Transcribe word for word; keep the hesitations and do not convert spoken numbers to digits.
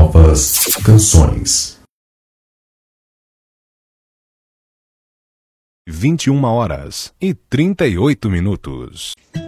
novas canções. vinte e uma horas e trinta e oito minutos.